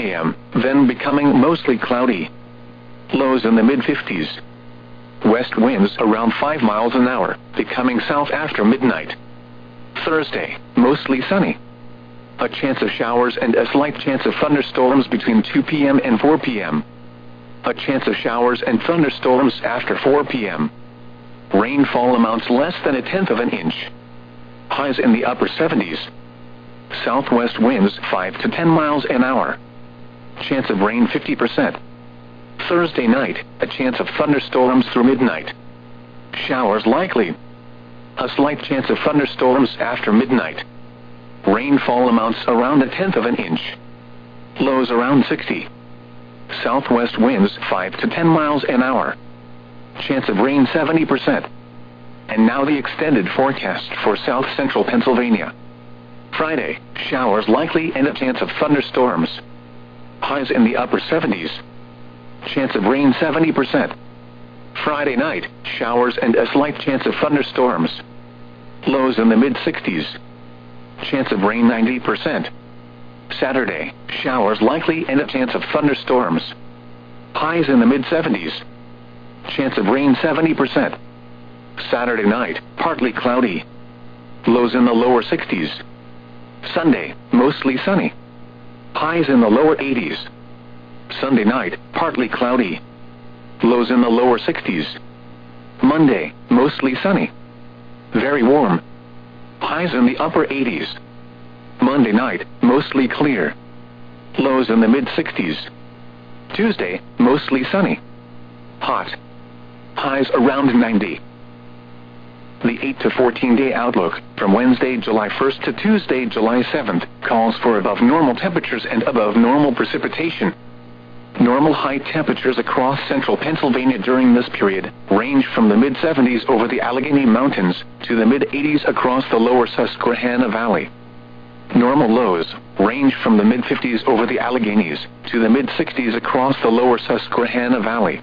a.m., then becoming mostly cloudy. Lows in the mid-50s. West winds around 5 miles an hour, becoming south after midnight. Thursday, mostly sunny. A chance of showers and a slight chance of thunderstorms between 2 p.m. and 4 p.m. A chance of showers and thunderstorms after 4 p.m. Rainfall amounts less than 1/10 of an inch. Highs in the upper 70s. Southwest winds 5 to 10 miles an hour. Chance of rain 50%. Thursday night, a chance of thunderstorms through midnight. Showers likely. A slight chance of thunderstorms after midnight. Rainfall amounts around 1/10 of an inch. Lows around 60. Southwest winds 5 to 10 miles an hour. Chance of rain 70%. And now the extended forecast for south central Pennsylvania. Friday, showers likely and a chance of thunderstorms. Highs in the upper 70s. Chance of rain 70%. Friday night, showers and a slight chance of thunderstorms. Lows in the mid-60s. Chance of rain 90%. Saturday, showers likely and a chance of thunderstorms. Highs in the mid-70s. Chance of rain 70%. Saturday night, partly cloudy. Lows in the lower 60s. Sunday, mostly sunny. Highs in the lower 80s. Sunday night, partly cloudy. Lows in the lower 60s. Monday, mostly sunny. Very warm. Highs in the upper 80s. Monday night, mostly clear. Lows in the mid-60s. Tuesday, mostly sunny. Hot. Highs around 90. The 8 to 14-day outlook, from Wednesday, July 1st to Tuesday, July 7th, calls for above normal temperatures and above normal precipitation. Normal high temperatures across central Pennsylvania during this period range from the mid-70s over the Allegheny Mountains to the mid-80s across the lower Susquehanna Valley. Normal lows range from the mid-50s over the Alleghenies to the mid-60s across the lower Susquehanna Valley.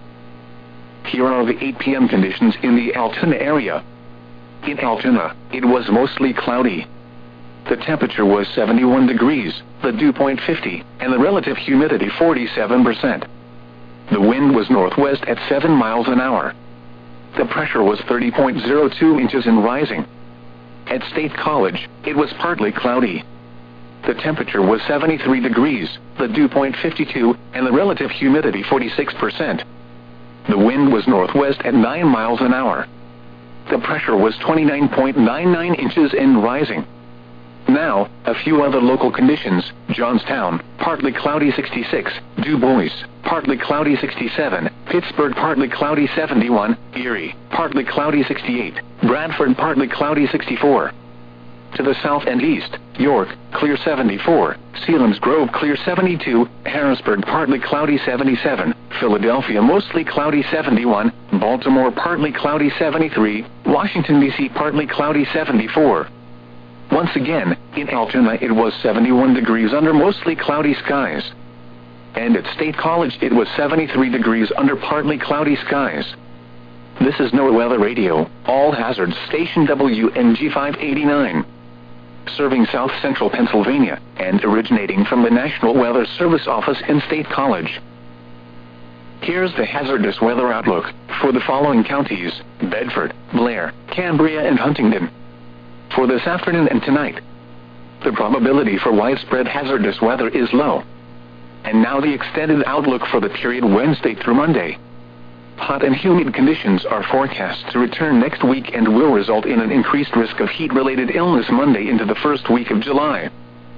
Here are the 8 p.m. conditions in the Altoona area. In Altoona, it was mostly cloudy. The temperature was 71 degrees, the dew point 50, and the relative humidity 47%. The wind was northwest at 7 miles an hour. The pressure was 30.02 inches and rising. At State College, it was partly cloudy. The temperature was 73 degrees, the dew point 52, and the relative humidity 46%. The wind was northwest at 9 miles an hour. The pressure was 29.99 inches and rising. Now, a few other local conditions. Johnstown, partly cloudy 66, Du Bois, partly cloudy 67, Pittsburgh, partly cloudy 71, Erie, partly cloudy 68, Bradford, partly cloudy 64. To the south and east, York, clear 74, Selinsgrove, clear 72, Harrisburg, partly cloudy 77, Philadelphia, mostly cloudy 71, Baltimore, partly cloudy 73, Washington, D.C., partly cloudy 74. Once again, in Altoona it was 71 degrees under mostly cloudy skies. And at State College it was 73 degrees under partly cloudy skies. This is NOAA Weather Radio, all hazards station WNG 589. Serving south central Pennsylvania, and originating from the National Weather Service office in State College. Here's the hazardous weather outlook for the following counties: Bedford, Blair, Cambria, and Huntingdon. For this afternoon and tonight, the probability for widespread hazardous weather is low. And now the extended outlook for the period Wednesday through Monday. Hot and humid conditions are forecast to return next week and will result in an increased risk of heat-related illness Monday into the first week of July.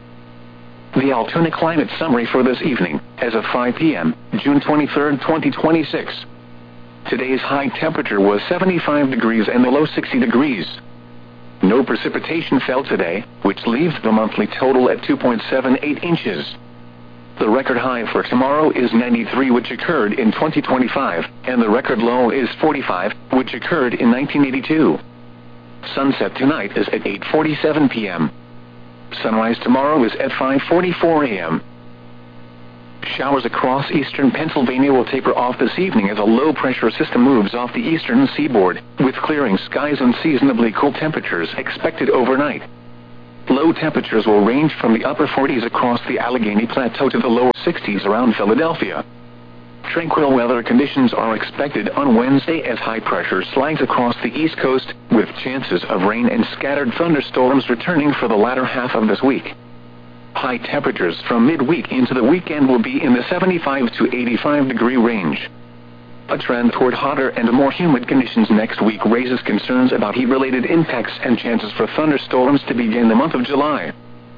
The Altoona Climate Summary for this evening, as of 5 p.m., June 23, 2026. Today's high temperature was 75 degrees and the low 60 degrees. No precipitation fell today, which leaves the monthly total at 2.78 inches. The record high for tomorrow is 93, which occurred in 2025, and the record low is 45, which occurred in 1982. Sunset tonight is at 8:47 p.m. Sunrise tomorrow is at 5:44 a.m. Showers across eastern Pennsylvania will taper off this evening as a low-pressure system moves off the eastern seaboard, with clearing skies and seasonably cool temperatures expected overnight. Low temperatures will range from the upper 40s across the Allegheny Plateau to the lower 60s around Philadelphia. Tranquil weather conditions are expected on Wednesday as high pressure slides across the East Coast, with chances of rain and scattered thunderstorms returning for the latter half of this week. High temperatures from midweek into the weekend will be in the 75 to 85 degree range. A trend toward hotter and more humid conditions next week raises concerns about heat-related impacts and chances for thunderstorms to begin the month of July.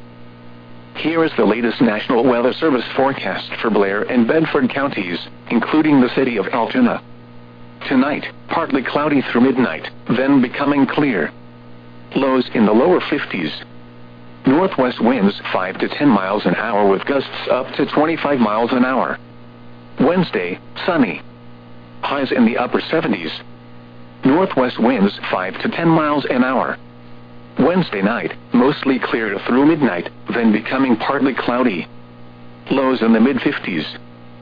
Here is the latest National Weather Service forecast for Blair and Bedford counties, including the city of Altoona. Tonight, partly cloudy through midnight, then becoming clear. Lows in the lower 50s. Northwest winds 5 to 10 miles an hour with gusts up to 25 miles an hour. Wednesday, sunny. Highs in the upper 70s. Northwest winds 5 to 10 miles an hour. Wednesday night, mostly clear through midnight, then becoming partly cloudy. Lows in the mid-50s.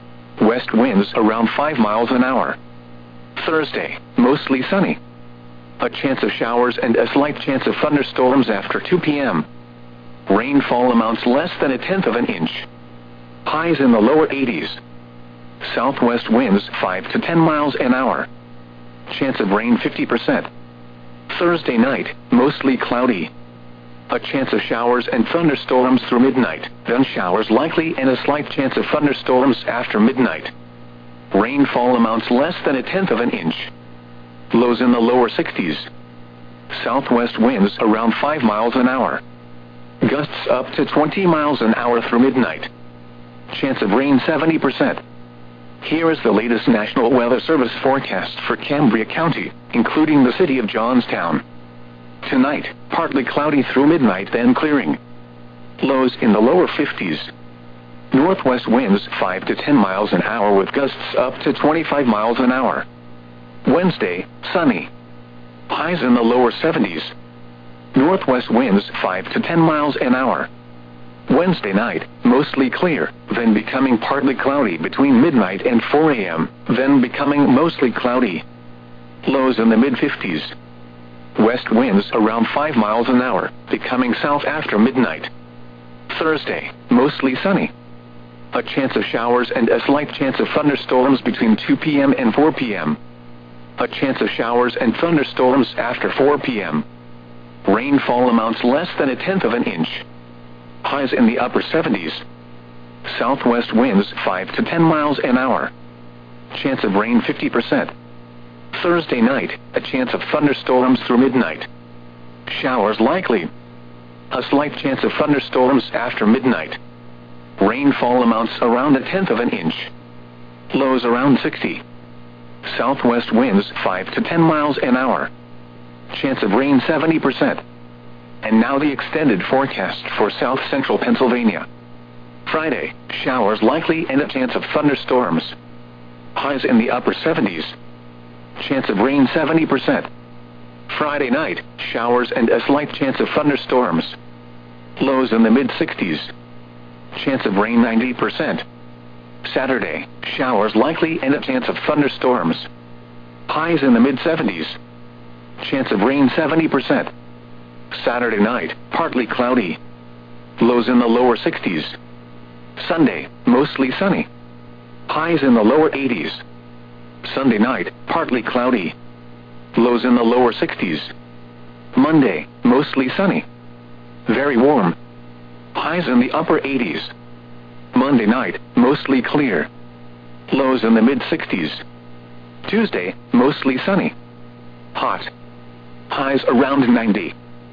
West winds around 5 miles an hour. Thursday, mostly sunny. A chance of showers and a slight chance of thunderstorms after 2 p.m. Rainfall amounts less than 1/10 of an inch. Highs in the lower 80s. Southwest winds 5 to 10 miles an hour. Chance of rain 50%. Thursday night, mostly cloudy. A chance of showers and thunderstorms through midnight, then showers likely and a slight chance of thunderstorms after midnight. Rainfall amounts less than 1/10 of an inch. Lows in the lower 60s. Southwest winds around 5 miles an hour. Gusts up to 20 miles an hour through midnight. Chance of rain 70%. Here is the latest National Weather Service forecast for Cambria County, including the city of Johnstown. Tonight, partly cloudy through midnight, then clearing. Lows in the lower 50s. Northwest winds 5 to 10 miles an hour with gusts up to 25 miles an hour. Wednesday, sunny. Highs in the lower 70s. Northwest winds 5 to 10 miles an hour. Wednesday night, mostly clear, then becoming partly cloudy between midnight and 4 a.m., then becoming mostly cloudy. Lows in the mid-50s. West winds around 5 miles an hour, becoming south after midnight. Thursday, mostly sunny. A chance of showers and a slight chance of thunderstorms between 2 p.m. and 4 p.m. A chance of showers and thunderstorms after 4 p.m. Rainfall amounts less than 1/10 of an inch. Highs in the upper 70s. Southwest winds 5 to 10 miles an hour. Chance of rain 50%. Thursday night, a chance of thunderstorms through midnight. Showers likely. A slight chance of thunderstorms after midnight. Rainfall amounts around 1/10 of an inch. Lows around 60. Southwest winds 5 to 10 miles an hour. Chance of rain 70%. And now the extended forecast for south central Pennsylvania. Friday, showers likely and a chance of thunderstorms. Highs in the upper 70s. Chance of rain 70%. Friday night, showers and a slight chance of thunderstorms. Lows in the mid-60s. Chance of rain 90%. Saturday, showers likely and a chance of thunderstorms. Highs in the mid-70s. Chance of rain 70%. Saturday night, partly cloudy. Lows in the lower 60s. Sunday, mostly sunny. Highs in the lower 80s. Sunday night, partly cloudy. Lows in the lower 60s. Monday, mostly sunny. Very warm. Highs in the upper 80s. Monday night, mostly clear. Lows in the mid-60s. Tuesday, mostly sunny. Hot. Highs around 90.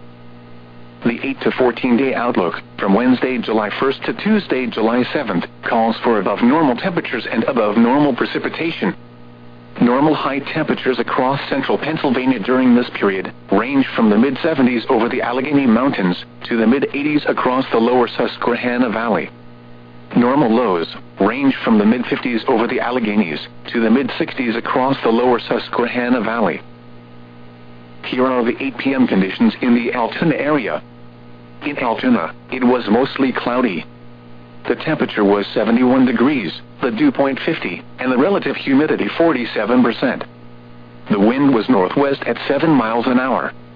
The 8 to 14-day outlook, from Wednesday, July 1st to Tuesday, July 7th, calls for above normal temperatures and above normal precipitation. Normal high temperatures across central Pennsylvania during this period range from the mid-70s over the Allegheny Mountains to the mid-80s across the lower Susquehanna Valley. Normal lows range from the mid-50s over the Alleghenies to the mid-60s across the lower Susquehanna Valley. Here are the 8 p.m. conditions in the Altoona area. In Altoona, it was mostly cloudy. The temperature was 71 degrees, the dew point 50, and the relative humidity 47%. The wind was northwest at 7 miles an hour.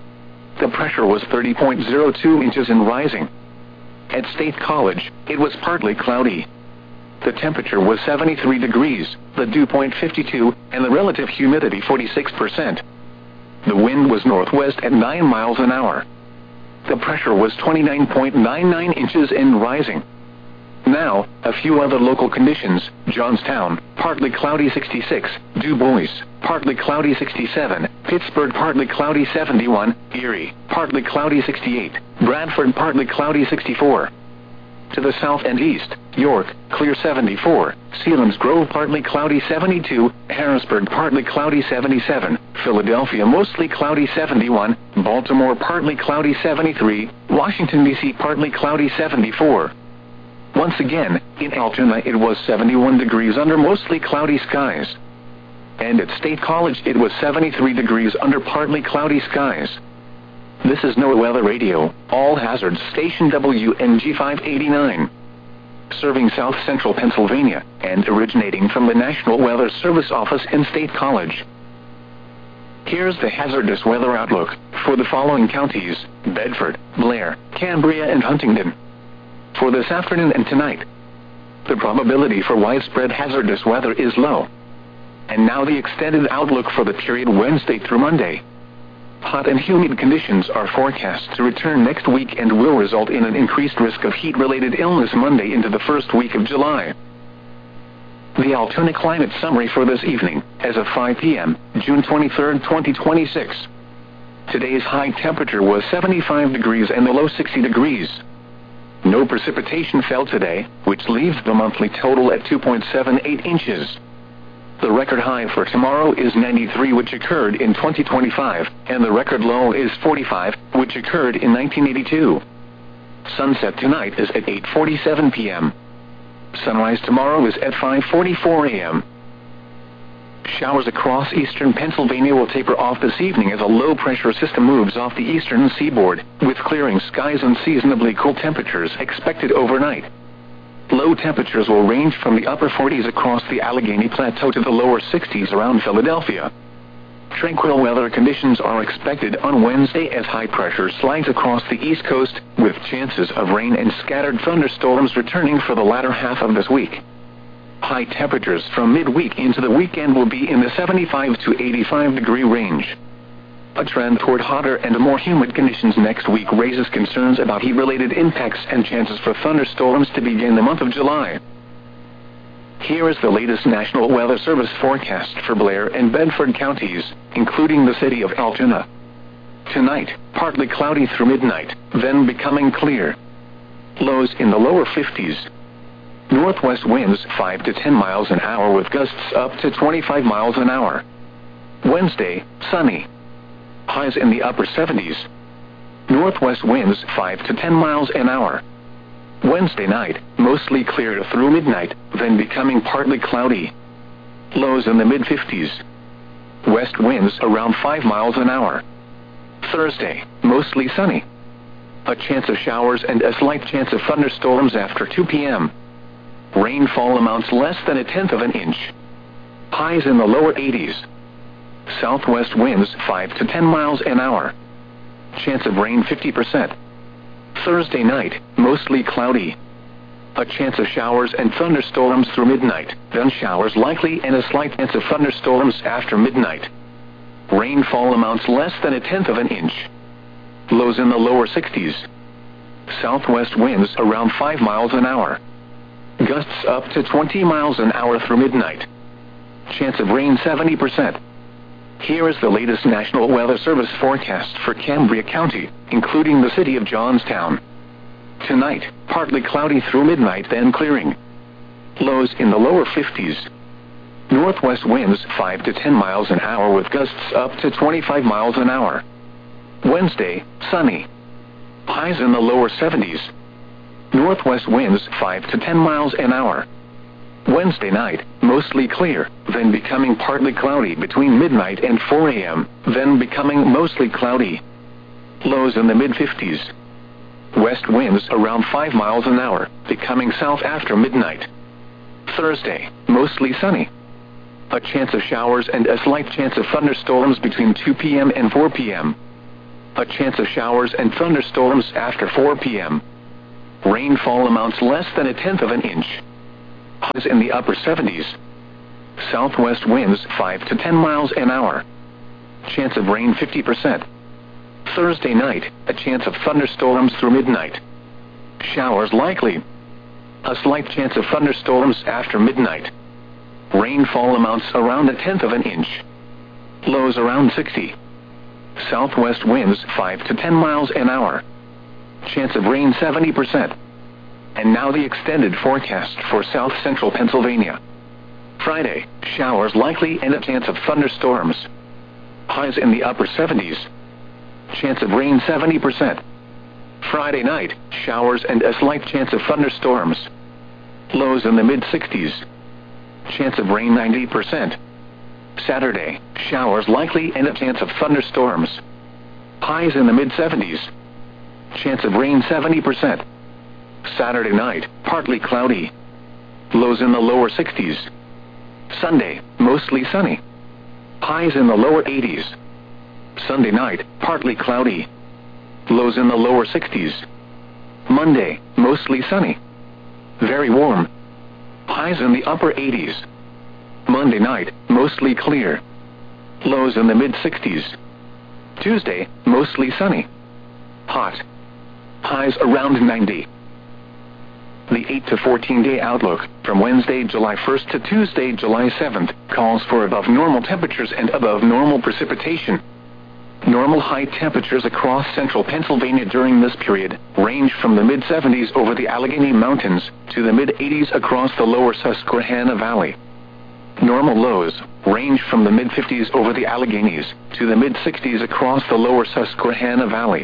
The pressure was 30.02 inches and rising. At State College, it was partly cloudy. The temperature was 73 degrees, the dew point 52, and the relative humidity 46%. The wind was northwest at 9 miles an hour. The pressure was 29.99 inches and rising. Now, a few other local conditions: Johnstown, partly cloudy 66, Du Bois, partly cloudy 67, Pittsburgh, partly cloudy 71, Erie, partly cloudy 68, Bradford, partly cloudy 64. To the south and east, York, clear 74, Selinsgrove, partly cloudy 72, Harrisburg, partly cloudy 77, Philadelphia, mostly cloudy 71, Baltimore, partly cloudy 73, Washington, D.C., partly cloudy 74. Once again, in Altoona it was 71 degrees under mostly cloudy skies. And at State College it was 73 degrees under partly cloudy skies. This is NOAA Weather Radio, all hazards station WNG 589. Serving South Central Pennsylvania, and originating from the National Weather Service office in State College. Here's the hazardous weather outlook for the following counties: Bedford, Blair, Cambria, and Huntingdon. For this afternoon and tonight, the probability for widespread hazardous weather is low. And now the extended outlook for the period Wednesday through Monday. Hot and humid conditions are forecast to return next week and will result in an increased risk of heat-related illness Monday into the first week of July. The Altoona Climate Summary for this evening, as of 5 p.m., June 23, 2026. Today's high temperature was 75 degrees and the low 60 degrees. No precipitation fell today, which leaves the monthly total at 2.78 inches. The record high for tomorrow is 93, which occurred in 2025, and the record low is 45, which occurred in 1982. Sunset tonight is at 8:47 p.m. Sunrise tomorrow is at 5:44 a.m. Showers across eastern Pennsylvania will taper off this evening as a low-pressure system moves off the eastern seaboard, with clearing skies and seasonably cool temperatures expected overnight. Low temperatures will range from the upper 40s across the Allegheny Plateau to the lower 60s around Philadelphia. Tranquil weather conditions are expected on Wednesday as high pressure slides across the East Coast, with chances of rain and scattered thunderstorms returning for the latter half of this week. High temperatures from midweek into the weekend will be in the 75 to 85 degree range. A trend toward hotter and more humid conditions next week raises concerns about heat-related impacts and chances for thunderstorms to begin the month of July. Here is the latest National Weather Service forecast for Blair and Bedford counties, including the city of Altoona. Tonight, partly cloudy through midnight, then becoming clear. Lows in the lower 50s. Northwest winds 5 to 10 miles an hour with gusts up to 25 miles an hour. Wednesday, sunny. Highs in the upper 70s. Northwest winds 5 to 10 miles an hour. Wednesday night, mostly clear through midnight, then becoming partly cloudy. Lows in the mid-50s. West winds around 5 miles an hour. Thursday, mostly sunny. A chance of showers and a slight chance of thunderstorms after 2 p.m. Rainfall amounts less than 1/10 of an inch. Highs in the lower 80s. Southwest winds 5 to 10 miles an hour. Chance of rain 50%. Thursday night, mostly cloudy. A chance of showers and thunderstorms through midnight, then showers likely and a slight chance of thunderstorms after midnight. Rainfall amounts less than 1/10 of an inch. Lows in the lower 60s. Southwest winds around 5 miles an hour. Gusts up to 20 miles an hour through midnight. Chance of rain 70%. Here is the latest National Weather Service forecast for Cambria County, including the city of Johnstown. Tonight, partly cloudy through midnight, then clearing. Lows in the lower 50s. Northwest winds 5 to 10 miles an hour with gusts up to 25 miles an hour. Wednesday, sunny. Highs in the lower 70s. Northwest winds 5 to 10 miles an hour. Wednesday night, mostly clear, then becoming partly cloudy between midnight and 4 a.m., then becoming mostly cloudy. Lows in the mid-50s. West winds around 5 miles an hour, becoming south after midnight. Thursday, mostly sunny. A chance of showers and a slight chance of thunderstorms between 2 p.m. and 4 p.m. A chance of showers and thunderstorms after 4 p.m. Rainfall amounts less than 1/10 of an inch. Highs in the upper 70s. Southwest winds 5 to 10 miles an hour. Chance of rain 50%. Thursday night, a chance of thunderstorms through midnight. Showers likely. A slight chance of thunderstorms after midnight. Rainfall amounts around 1/10 of an inch. Lows around 60. Southwest winds 5 to 10 miles an hour. Chance of rain 70%. And now the extended forecast for south central Pennsylvania. Friday, showers likely and a chance of thunderstorms. Highs in the upper 70s. Chance of rain 70%. Friday night, showers and a slight chance of thunderstorms. Lows in the mid-60s. Chance of rain 90%. Saturday, showers likely and a chance of thunderstorms. Highs in the mid-70s. Chance of rain 70%. Saturday night, partly cloudy. Lows in the lower 60s. Sunday, mostly sunny. Highs in the lower 80s. Sunday night, partly cloudy. Lows in the lower 60s. Monday, mostly sunny. Very warm. Highs in the upper 80s. Monday night, mostly clear. Lows in the mid-60s. Tuesday, mostly sunny. Hot. Highs around 90. The 8 to 14-day outlook, from Wednesday, July 1st to Tuesday, July 7th, calls for above normal temperatures and above normal precipitation. Normal high temperatures across central Pennsylvania during this period range from the mid-70s over the Allegheny Mountains to the mid-80s across the lower Susquehanna Valley. Normal lows range from the mid-50s over the Alleghenies to the mid-60s across the lower Susquehanna Valley.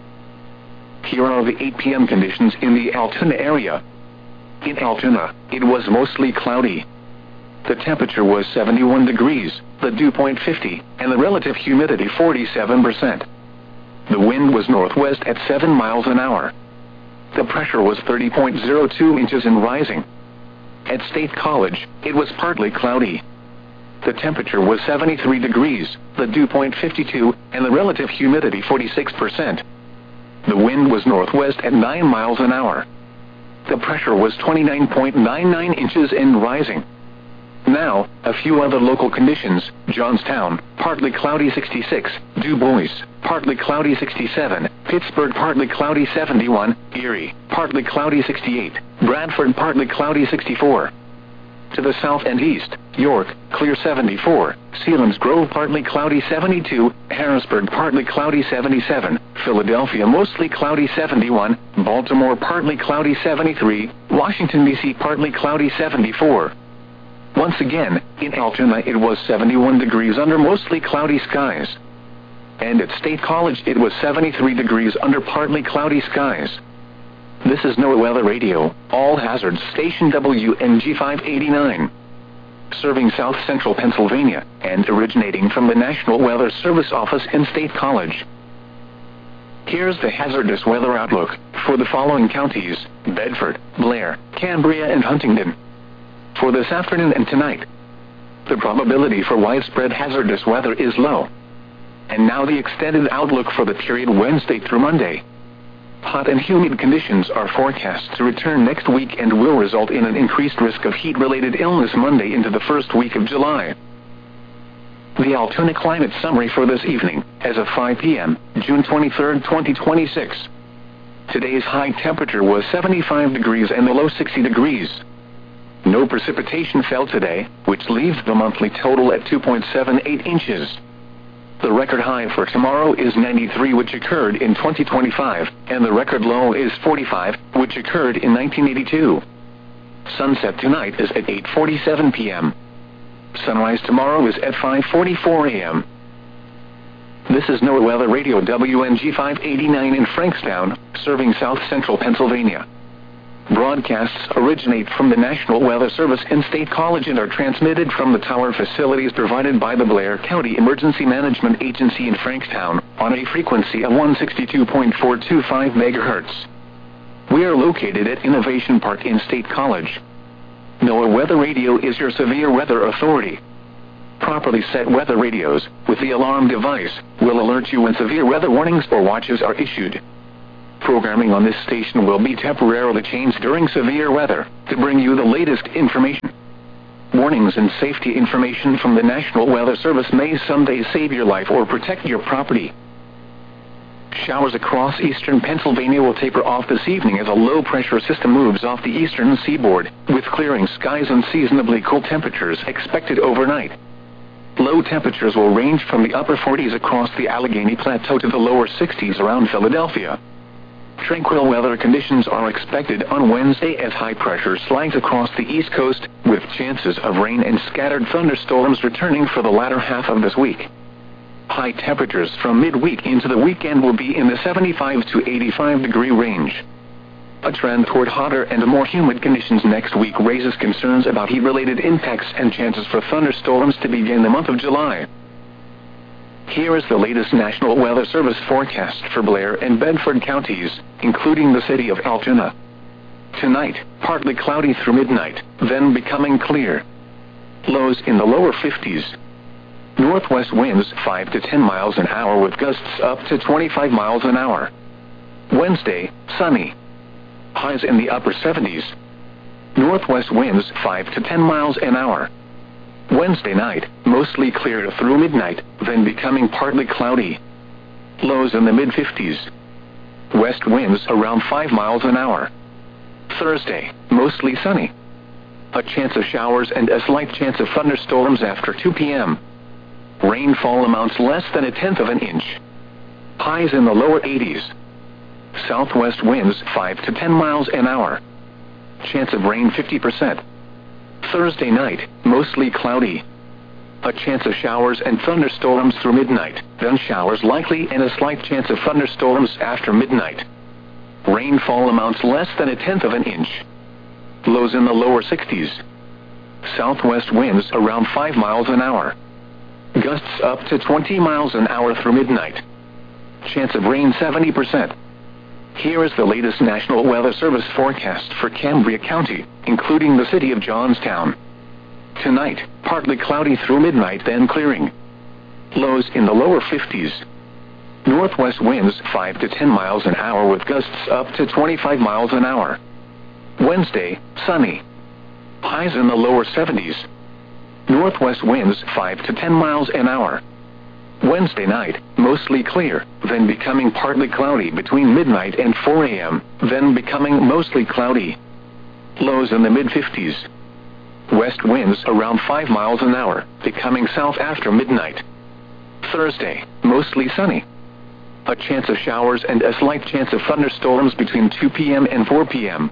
Here are the 8 p.m. conditions in the Altoona area. In Altoona, it was mostly cloudy. The temperature was 71 degrees, the dew point 50, and the relative humidity 47%. The wind was northwest at 7 miles an hour. The pressure was 30.02 inches and rising. At State College, it was partly cloudy. The temperature was 73 degrees, the dew point 52, and the relative humidity 46%. The wind was northwest at 9 miles an hour. The pressure was 29.99 inches and rising. Now, a few other local conditions. Johnstown, partly cloudy 66, Du Bois, partly cloudy 67, Pittsburgh, partly cloudy 71, Erie, partly cloudy 68, Bradford, partly cloudy 64. To the south and east, York, clear 74, Selinsgrove, partly cloudy 72, Harrisburg, partly cloudy 77, Philadelphia, mostly cloudy 71, Baltimore, partly cloudy 73, Washington, D.C., partly cloudy 74. Once again, in Altoona it was 71 degrees under mostly cloudy skies. And at State College it was 73 degrees under partly cloudy skies. This is NOAA Weather Radio, all hazards station WNG 589. Serving south central Pennsylvania, and originating from the National Weather Service office in State College. Here's the hazardous weather outlook for the following counties: Bedford, Blair, Cambria, and Huntingdon. For this afternoon and tonight, the probability for widespread hazardous weather is low. And now the extended outlook for the period Wednesday through Monday. Hot and humid conditions are forecast to return next week and will result in an increased risk of heat-related illness Monday into the first week of July. The Altoona Climate Summary for this evening, as of 5 p.m., June 23, 2026. Today's high temperature was 75 degrees and the low 60 degrees. No precipitation fell today, which leaves the monthly total at 2.78 inches. The record high for tomorrow is 93, which occurred in 2025, and the record low is 45, which occurred in 1982. Sunset tonight is at 8:47 p.m. Sunrise tomorrow is at 5:44 a.m. This is NOAA Weather Radio WNG 589 in Frankstown, serving south central Pennsylvania. Broadcasts originate from the National Weather Service in State College and are transmitted from the tower facilities provided by the Blair County Emergency Management Agency in Frankstown on a frequency of 162.425 MHz. We are located at Innovation Park in State College. NOAA Weather Radio is your severe weather authority. properly set weather radios, with the alarm device, will alert you when severe weather warnings or watches are issued. Programming on this station will be temporarily changed during severe weather, to bring you the latest information. Warnings and safety information from the National Weather Service may someday save your life or protect your property. Showers across eastern Pennsylvania will taper off this evening as a low-pressure system moves off the eastern seaboard, with clearing skies and seasonably cool temperatures expected overnight. Low temperatures will range from the upper 40s across the Allegheny Plateau to the lower 60s around Philadelphia. Tranquil weather conditions are expected on Wednesday as high pressure slides across the East Coast, with chances of rain and scattered thunderstorms returning for the latter half of this week. High temperatures from midweek into the weekend will be in the 75 to 85 degree range. A trend toward hotter and more humid conditions next week raises concerns about heat-related impacts and chances for thunderstorms to begin the month of July. Here is the latest National Weather Service forecast for Blair and Bedford counties, including the city of Altoona. Tonight, partly cloudy through midnight, then becoming clear. Lows in the lower 50s. Northwest winds 5 to 10 miles an hour with gusts up to 25 miles an hour. Wednesday, sunny. Highs in the upper 70s. Northwest winds 5 to 10 miles an hour. Wednesday night, mostly clear through midnight, then becoming partly cloudy. Lows in the mid-50s. West winds around 5 miles an hour. Thursday, mostly sunny. A chance of showers and a slight chance of thunderstorms after 2 p.m. Rainfall amounts less than 1/10 of an inch. Highs in the lower 80s. Southwest winds 5 to 10 miles an hour. Chance of rain 50%. Thursday night, mostly cloudy. A chance of showers and thunderstorms through midnight, then showers likely and a slight chance of thunderstorms after midnight. Rainfall amounts less than 1/10 of an inch. Lows in the lower 60s. Southwest winds around 5 miles an hour. Gusts up to 20 miles an hour through midnight. Chance of rain 70%. Here is the latest National Weather Service forecast for Cambria County, including the city of Johnstown. Tonight, partly cloudy through midnight, then clearing. Lows in the lower 50s. Northwest winds 5 to 10 miles an hour with gusts up to 25 miles an hour. Wednesday, sunny. Highs in the lower 70s. Northwest winds 5 to 10 miles an hour. Wednesday night, mostly clear, then becoming partly cloudy between midnight and 4 a.m., then becoming mostly cloudy. Lows in the mid-50s. West winds around 5 miles an hour, becoming south after midnight. Thursday, mostly sunny. A chance of showers and a slight chance of thunderstorms between 2 p.m. and 4 p.m.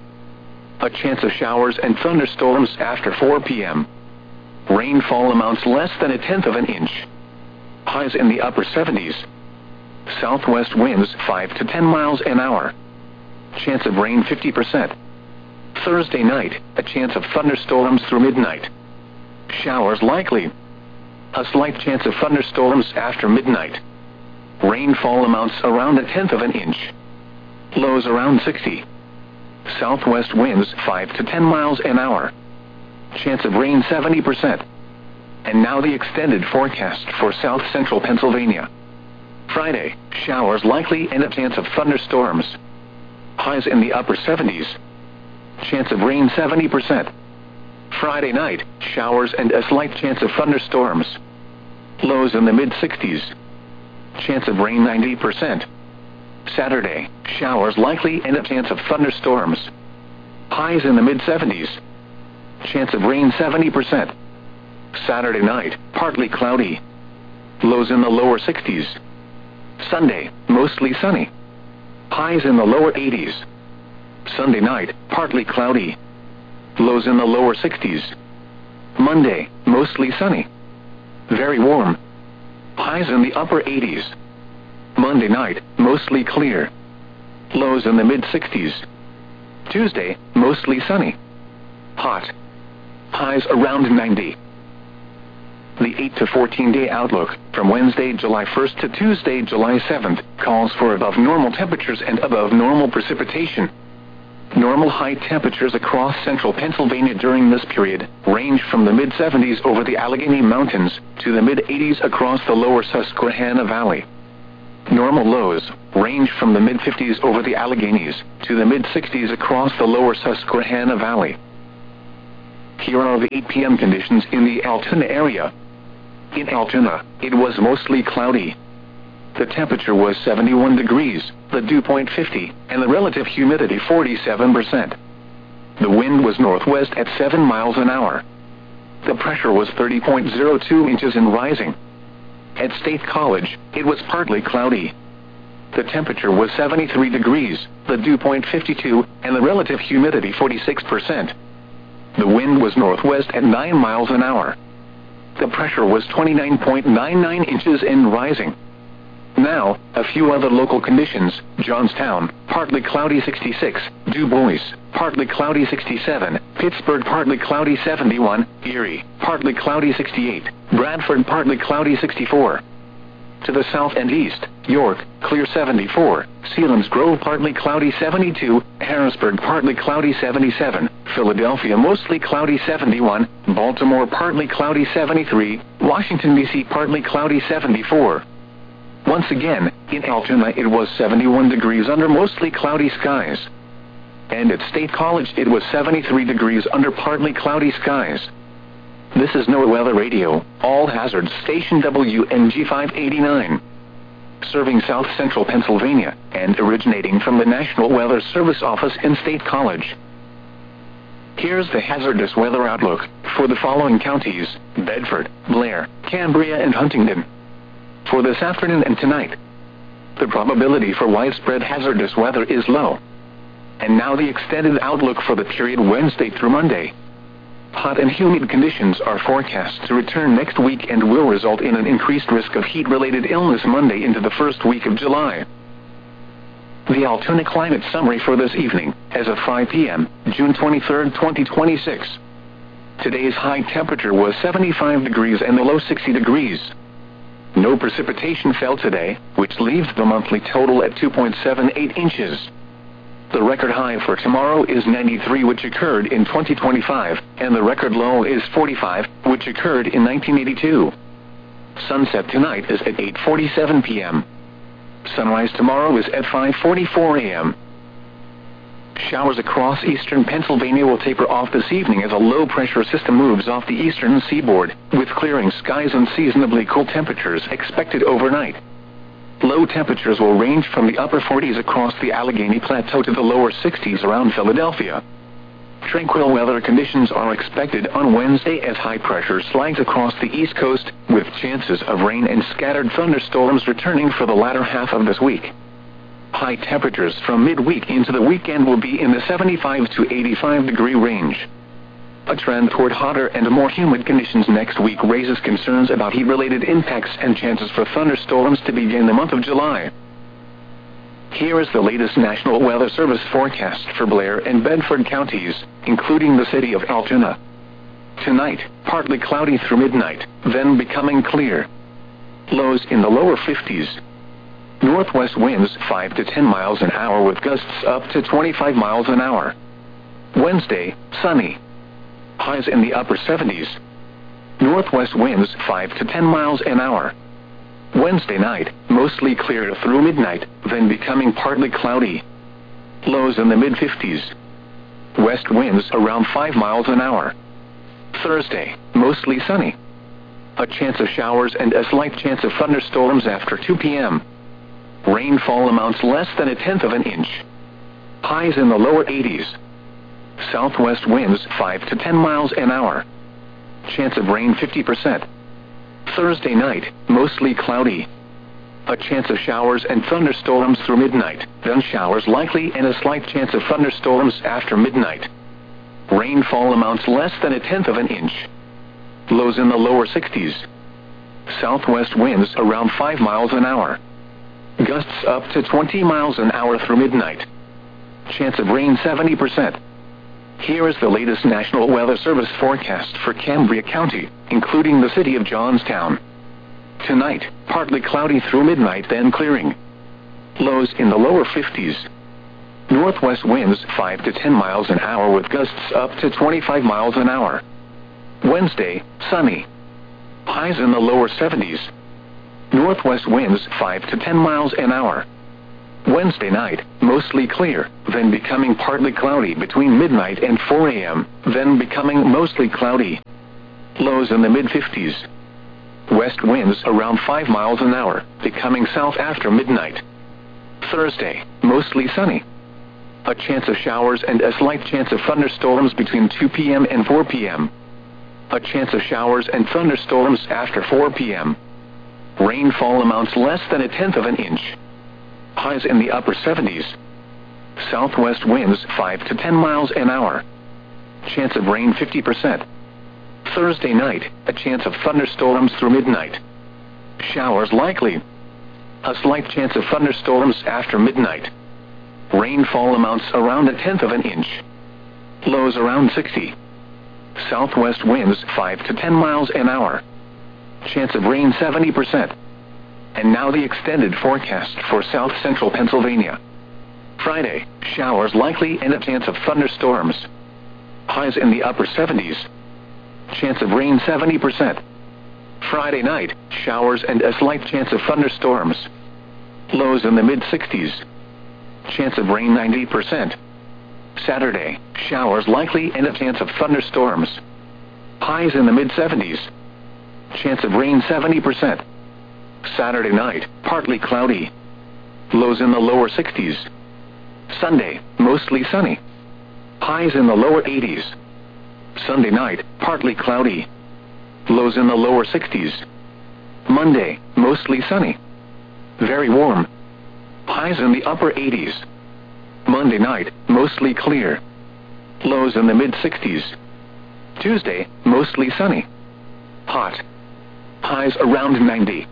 A chance of showers and thunderstorms after 4 p.m. Rainfall amounts less than 1/10 of an inch. Highs in the upper 70s. Southwest winds 5 to 10 miles an hour. Chance of rain 50%. Thursday night, a chance of thunderstorms through midnight. Showers likely. A slight chance of thunderstorms after midnight. Rainfall amounts around 1/10 of an inch. Lows around 60. Southwest winds 5 to 10 miles an hour. Chance of rain 70%. And now the extended forecast for south central Pennsylvania. Friday, showers likely and a chance of thunderstorms. Highs in the upper 70s. Chance of rain 70%. Friday night, showers and a slight chance of thunderstorms. Lows in the mid-60s. Chance of rain 90%. Saturday, showers likely and a chance of thunderstorms. Highs in the mid-70s. Chance of rain 70%. Saturday night, partly cloudy. Lows in the lower 60s. Sunday, mostly sunny. Highs in the lower 80s. Sunday night, partly cloudy. Lows in the lower 60s. Monday, mostly sunny. Very warm. Highs in the upper 80s. Monday night, mostly clear. Lows in the mid-60s. Tuesday, mostly sunny. Hot. Highs around 90. The 8 to 14-day outlook, from Wednesday, July 1st to Tuesday, July 7th, calls for above normal temperatures and above normal precipitation. Normal high temperatures across central Pennsylvania during this period range from the mid-70s over the Allegheny Mountains to the mid-80s across the lower Susquehanna Valley. Normal lows range from the mid-50s over the Alleghenies to the mid-60s across the lower Susquehanna Valley. Here are the 8 p.m. conditions in the Altoona area. In Altoona, it was mostly cloudy. The temperature was 71 degrees, the dew point 50, and the relative humidity 47%. The wind was northwest at 7 miles an hour. The pressure was 30.02 inches and rising. At State College, it was partly cloudy. The temperature was 73 degrees, the dew point 52, and the relative humidity 46%. The wind was northwest at 9 miles an hour. The pressure was 29.99 inches and rising. Now, a few other local conditions. Johnstown, partly cloudy 66, Du Bois, partly cloudy 67, Pittsburgh partly cloudy 71, Erie, partly cloudy 68, Bradford partly cloudy 64. To the south and east, York, clear 74, Selinsgrove partly cloudy 72, Harrisburg partly cloudy 77, Philadelphia mostly cloudy 71, Baltimore partly cloudy 73, Washington, D.C. partly cloudy 74. Once again, in Altoona it was 71 degrees under mostly cloudy skies. And at State College it was 73 degrees under partly cloudy skies. This is NOAA Weather Radio, All Hazards Station WNG 589. Serving south central Pennsylvania, and originating from the National Weather Service office in State College. Here's the hazardous weather outlook for the following counties: Bedford, Blair, Cambria, and Huntingdon. For this afternoon and tonight, the probability for widespread hazardous weather is low. And now the extended outlook for the period Wednesday through Monday. Hot and humid conditions are forecast to return next week and will result in an increased risk of heat-related illness Monday into the first week of July. The Altoona Climate Summary for this evening, as of 5 p.m., June 23, 2026. Today's high temperature was 75 degrees and the low 60 degrees. No precipitation fell today, which leaves the monthly total at 2.78 inches. The record high for tomorrow is 93, which occurred in 2025, and the record low is 45, which occurred in 1982. Sunset tonight is at 8:47 p.m. Sunrise tomorrow is at 5:44 a.m. Showers across eastern Pennsylvania will taper off this evening as a low-pressure system moves off the eastern seaboard, with clearing skies and seasonably cool temperatures expected overnight. Low temperatures will range from the upper 40s across the Allegheny Plateau to the lower 60s around Philadelphia. Tranquil weather conditions are expected on Wednesday as high pressure slides across the East Coast, with chances of rain and scattered thunderstorms returning for the latter half of this week. High temperatures from midweek into the weekend will be in the 75 to 85 degree range. A trend toward hotter and more humid conditions next week raises concerns about heat-related impacts and chances for thunderstorms to begin the month of July. Here is the latest National Weather Service forecast for Blair and Bedford counties, including the city of Altoona. Tonight, partly cloudy through midnight, then becoming clear. Lows in the lower 50s. Northwest winds 5 to 10 miles an hour with gusts up to 25 miles an hour. Wednesday, sunny. Highs in the upper 70s. Northwest winds 5 to 10 miles an hour. Wednesday night, mostly clear through midnight, then becoming partly cloudy. Lows in the mid-50s. West winds around 5 miles an hour. Thursday, mostly sunny. A chance of showers and a slight chance of thunderstorms after 2 p.m. Rainfall amounts less than 1/10 of an inch. Highs in the lower 80s. Southwest winds 5 to 10 miles an hour. Chance of rain 50%. Thursday night, mostly cloudy. A chance of showers and thunderstorms through midnight, then showers likely and a slight chance of thunderstorms after midnight. Rainfall amounts less than 1/10 of an inch. Lows in the lower 60s. Southwest winds around 5 miles an hour. Gusts up to 20 miles an hour through midnight. Chance of rain 70%. Here is the latest National Weather Service forecast for Cambria County, including the city of Johnstown. Tonight, partly cloudy through midnight, then clearing. Lows in the lower 50s. Northwest winds 5 to 10 miles an hour with gusts up to 25 miles an hour. Wednesday, sunny. Highs in the lower 70s. Northwest winds 5 to 10 miles an hour. Wednesday night, mostly clear, then becoming partly cloudy between midnight and 4 a.m., then becoming mostly cloudy. Lows in the mid-50s. West winds around 5 miles an hour, becoming south after midnight. Thursday, mostly sunny. A chance of showers and a slight chance of thunderstorms between 2 p.m. and 4 p.m. A chance of showers and thunderstorms after 4 p.m. Rainfall amounts less than 1/10 of an inch. Highs in the upper 70s. Southwest winds 5 to 10 miles an hour. Chance of rain 50%. Thursday night, a chance of thunderstorms through midnight. Showers likely. A slight chance of thunderstorms after midnight. Rainfall amounts around 1/10 of an inch. Lows around 60. Southwest winds 5 to 10 miles an hour. Chance of rain 70%. And now the extended forecast for south central Pennsylvania. Friday, showers likely and a chance of thunderstorms. Highs in the upper 70s. Chance of rain 70%. Friday night, showers and a slight chance of thunderstorms. Lows in the mid-60s. Chance of rain 90%. Saturday, showers likely and a chance of thunderstorms. Highs in the mid-70s. Chance of rain 70%. Saturday night, partly cloudy. Lows in the lower 60s. Sunday, mostly sunny. Highs in the lower 80s. Sunday night, partly cloudy. Lows in the lower 60s. Monday, mostly sunny. Very warm. Highs in the upper 80s. Monday night, mostly clear. Lows in the mid-60s. Tuesday, mostly sunny. Hot. Highs around 90.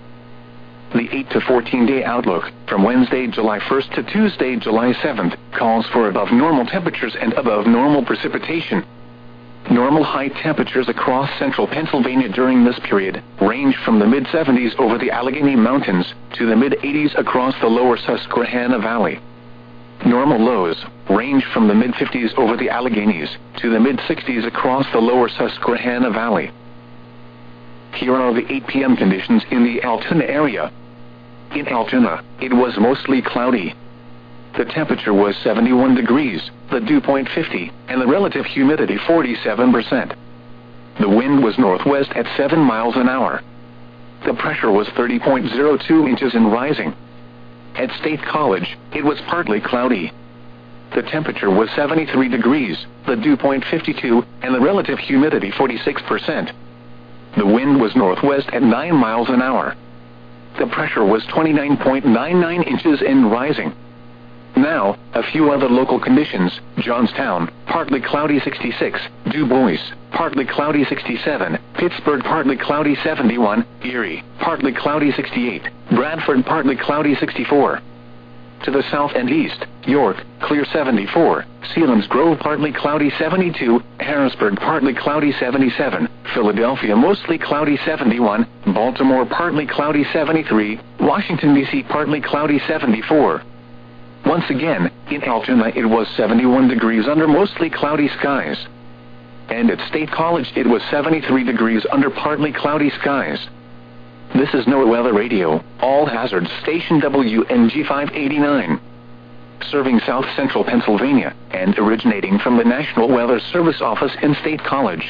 The 8 to 14-day outlook, from Wednesday, July 1st to Tuesday, July 7th, calls for above normal temperatures and above normal precipitation. Normal high temperatures across central Pennsylvania during this period range from the mid-70s over the Allegheny Mountains to the mid-80s across the lower Susquehanna Valley. Normal lows range from the mid-50s over the Alleghenies to the mid-60s across the lower Susquehanna Valley. Here are the 8 p.m. conditions in the Altoona area. In Altoona, it was mostly cloudy. The temperature was 71 degrees, the dew point 50, and the relative humidity 47%. The wind was northwest at 7 miles an hour. The pressure was 30.02 inches and rising. At State College, it was partly cloudy. The temperature was 73 degrees, the dew point 52, and the relative humidity 46%. The wind was northwest at 9 miles an hour. The pressure was 29.99 inches and rising. Now, a few other local conditions. Johnstown, partly cloudy 66, Du Bois, partly cloudy 67, Pittsburgh, partly cloudy 71, Erie, partly cloudy 68, Bradford, partly cloudy 64. To the south and east, York, clear 74, Selinsgrove, partly cloudy 72, Harrisburg, partly cloudy 77, Philadelphia, mostly cloudy 71, Baltimore, partly cloudy 73, Washington, D.C., partly cloudy 74. Once again, in Altoona it was 71 degrees under mostly cloudy skies. And at State College it was 73 degrees under partly cloudy skies. This is NOAA Weather Radio, All Hazards Station WNG 589. Serving south central Pennsylvania, and originating from the National Weather Service office in State College.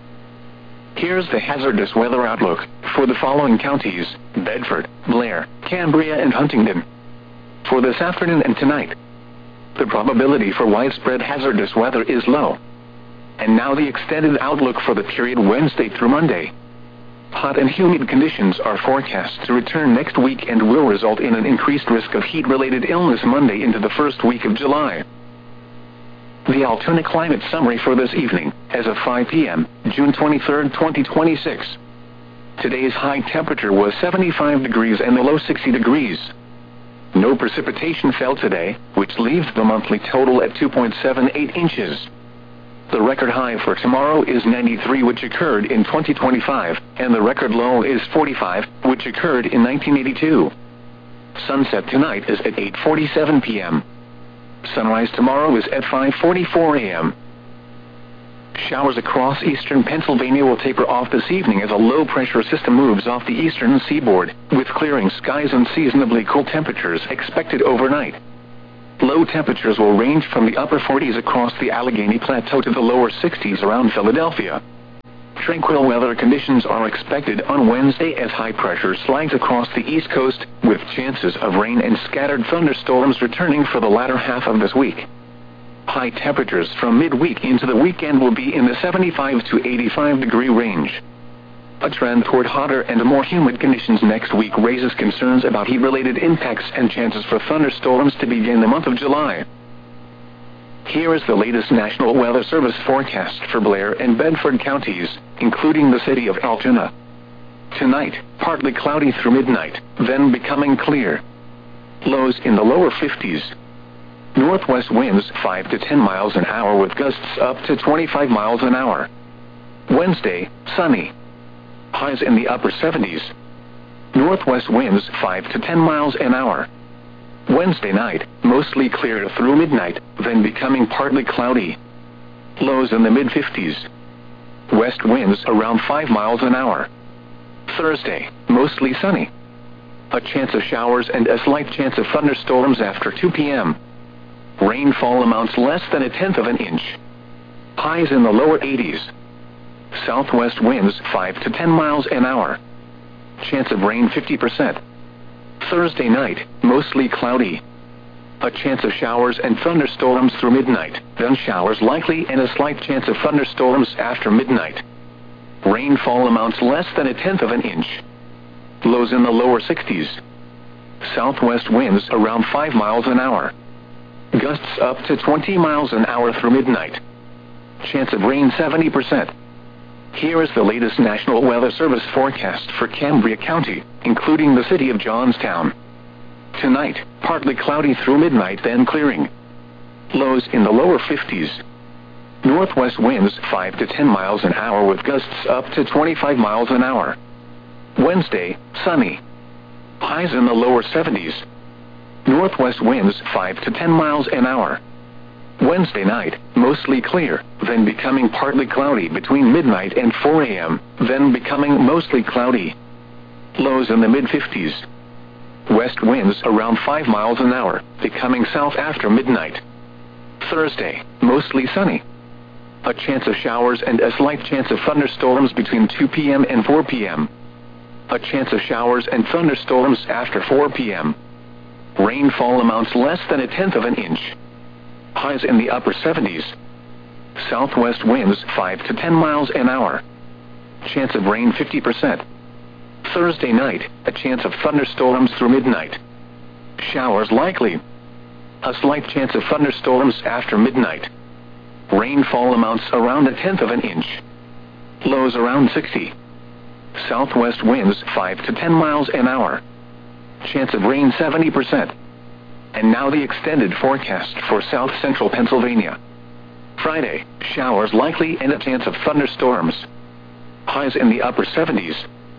Here's the hazardous weather outlook for the following counties: Bedford, Blair, Cambria, and Huntingdon. For this afternoon and tonight, the probability for widespread hazardous weather is low. And now the extended outlook for the period Wednesday through Monday. Hot and humid conditions are forecast to return next week and will result in an increased risk of heat-related illness Monday into the first week of July. The Altoona Climate Summary for this evening, as of 5 p.m., June 23, 2026. Today's high temperature was 75 degrees and the low 60 degrees. No precipitation fell today, which leaves the monthly total at 2.78 inches. The record high for tomorrow is 93, which occurred in 2025, and the record low is 45, which occurred in 1982. Sunset tonight is at 8:47 p.m. Sunrise tomorrow is at 5:44 a.m. Showers across eastern Pennsylvania will taper off this evening as a low-pressure system moves off the eastern seaboard, with clearing skies and seasonably cool temperatures expected overnight. Low temperatures will range from the upper 40s across the Allegheny Plateau to the lower 60s around Philadelphia. Tranquil weather conditions are expected on Wednesday as high pressure slides across the East Coast, with chances of rain and scattered thunderstorms returning for the latter half of this week. High temperatures from midweek into the weekend will be in the 75 to 85 degree range. A trend toward hotter and more humid conditions next week raises concerns about heat-related impacts and chances for thunderstorms to begin the month of July. Here is the latest National Weather Service forecast for Blair and Bedford counties, including the city of Altoona. Tonight, partly cloudy through midnight, then becoming clear. Lows in the lower 50s. Northwest winds 5 to 10 miles an hour with gusts up to 25 miles an hour. Wednesday, sunny. Highs in the upper 70s. Northwest winds 5 to 10 miles an hour. Wednesday night, mostly clear through midnight, then becoming partly cloudy. Lows in the mid-50s. West winds around 5 miles an hour. Thursday, mostly sunny. A chance of showers and a slight chance of thunderstorms after 2 p.m. Rainfall amounts less than 1/10 of an inch. Highs in the lower 80s. Southwest winds 5 to 10 miles an hour. Chance of rain 50%. Thursday night, mostly cloudy. A chance of showers and thunderstorms through midnight, then showers likely and a slight chance of thunderstorms after midnight. Rainfall amounts less than 1/10 of an inch. Lows in the lower 60s. Southwest winds around 5 miles an hour. Gusts up to 20 miles an hour through midnight. Chance of rain 70%. Here is the latest National Weather Service forecast for Cambria County, including the city of Johnstown. Tonight, partly cloudy through midnight, then clearing. Lows in the lower 50s. Northwest winds 5 to 10 miles an hour with gusts up to 25 miles an hour. Wednesday, sunny. Highs in the lower 70s. Northwest winds 5 to 10 miles an hour. Wednesday night, mostly clear, then becoming partly cloudy between midnight and 4 a.m., then becoming mostly cloudy. Lows in the mid-50s. West winds around 5 miles an hour, becoming south after midnight. Thursday, mostly sunny. A chance of showers and a slight chance of thunderstorms between 2 p.m. and 4 p.m. A chance of showers and thunderstorms after 4 p.m. Rainfall amounts less than 1/10 of an inch. Highs in the upper 70s. Southwest winds 5 to 10 miles an hour. Chance of rain 50%. Thursday night, a chance of thunderstorms through midnight. Showers likely. A slight chance of thunderstorms after midnight. Rainfall amounts around 1/10 of an inch. Lows around 60. Southwest winds 5 to 10 miles an hour. Chance of rain 70%. And now the extended forecast for south central Pennsylvania. Friday, showers likely and a chance of thunderstorms. Highs in the upper 70s.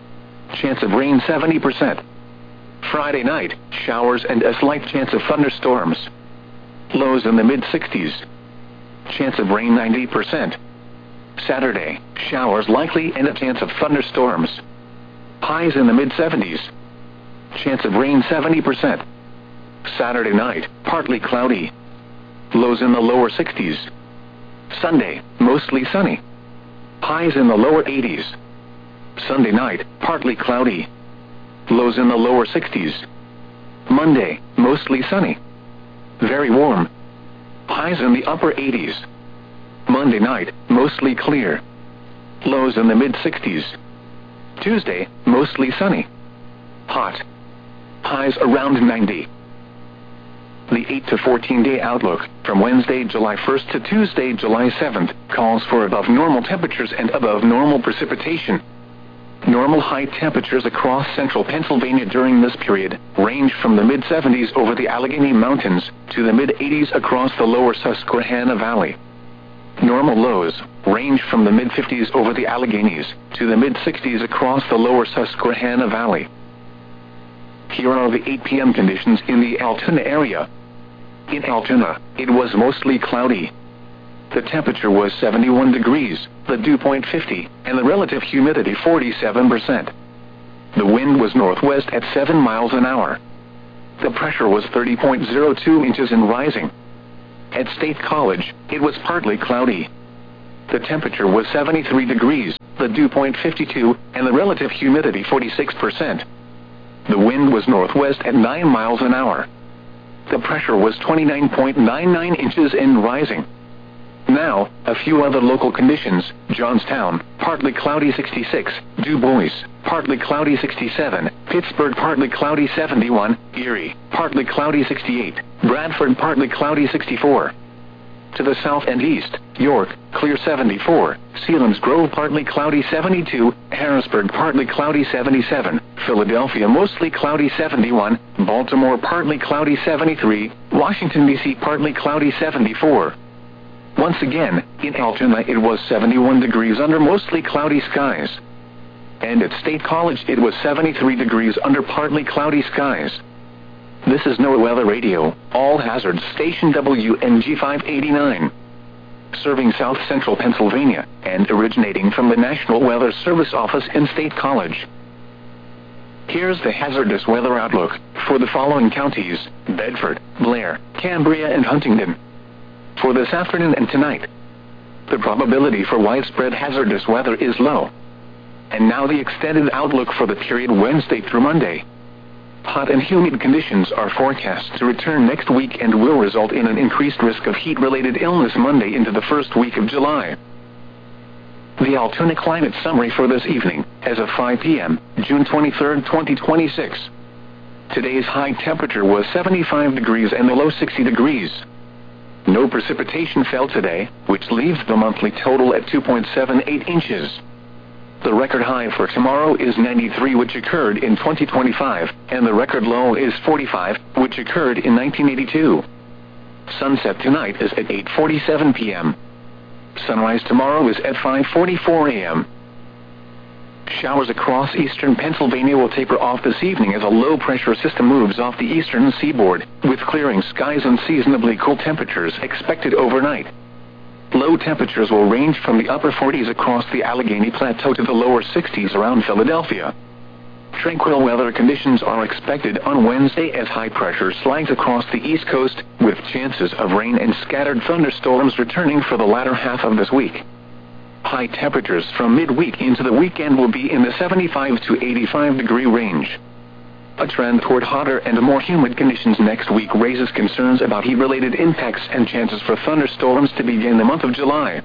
Chance of rain 70%. Friday night, showers and a slight chance of thunderstorms. Lows in the mid-60s. Chance of rain 90%. Saturday, showers likely and a chance of thunderstorms. Highs in the mid-70s. Chance of rain 70%. Saturday night, partly cloudy. Lows in the lower 60s. Sunday, mostly sunny. Highs in the lower 80s. Sunday night, partly cloudy. Lows in the lower 60s. Monday, mostly sunny. Very warm. Highs in the upper 80s. Monday night, mostly clear. Lows in the mid-60s. Tuesday, mostly sunny. Hot. Highs around 90. The 8 to 14-day outlook, from Wednesday, July 1st to Tuesday, July 7th, calls for above normal temperatures and above normal precipitation. Normal high temperatures across central Pennsylvania during this period range from the mid-70s over the Allegheny Mountains to the mid-80s across the lower Susquehanna Valley. Normal lows range from the mid-50s over the Alleghenies to the mid-60s across the lower Susquehanna Valley. Here are the 8 p.m. conditions in the Altoona area. in Altoona, it was mostly cloudy. The temperature was 71 degrees, the dew point 50, and the relative humidity 47%. The wind was northwest at 7 miles an hour. The pressure was 30.02 inches and rising. At State College, it was partly cloudy. The temperature was 73 degrees, the dew point 52, and the relative humidity 46%. The wind was northwest at 9 miles an hour. The pressure was 29.99 inches and rising. Now, a few other local conditions: Johnstown, partly cloudy 66, Du Bois, partly cloudy 67, Pittsburgh partly cloudy 71, Erie, partly cloudy 68, Bradford partly cloudy 64. To the south and east, York, clear 74, Selinsgrove partly cloudy 72, Harrisburg partly cloudy 77, Philadelphia mostly cloudy 71, Baltimore partly cloudy 73, Washington, D.C. partly cloudy 74. Once again, in Altoona it was 71 degrees under mostly cloudy skies. And at State College it was 73 degrees under partly cloudy skies. This is NOAA Weather Radio, All Hazards Station WNG 589. Serving South Central Pennsylvania, and originating from the National Weather Service office in State College. Here's the hazardous weather outlook for the following counties: Bedford, Blair, Cambria, and Huntingdon. For this afternoon and tonight, the probability for widespread hazardous weather is low. And now the extended outlook for the period Wednesday through Monday. Hot and humid conditions are forecast to return next week and will result in an increased risk of heat-related illness Monday into the first week of July. The Altoona Climate Summary for this evening, as of 5 p.m., June 23, 2026. Today's high temperature was 75 degrees and the low 60 degrees. No precipitation fell today, which leaves the monthly total at 2.78 inches. The record high for tomorrow is 93, which occurred in 2025, and the record low is 45, which occurred in 1982. Sunset tonight is at 8:47 p.m. Sunrise tomorrow is at 5:44 a.m. Showers across eastern Pennsylvania will taper off this evening as a low-pressure system moves off the eastern seaboard, with clearing skies and seasonably cool temperatures expected overnight. Low temperatures will range from the upper 40s across the Allegheny Plateau to the lower 60s around Philadelphia. Tranquil weather conditions are expected on Wednesday as high pressure slides across the East Coast, with chances of rain and scattered thunderstorms returning for the latter half of this week. High temperatures from midweek into the weekend will be in the 75 to 85 degree range. A trend toward hotter and more humid conditions next week raises concerns about heat-related impacts and chances for thunderstorms to begin the month of July.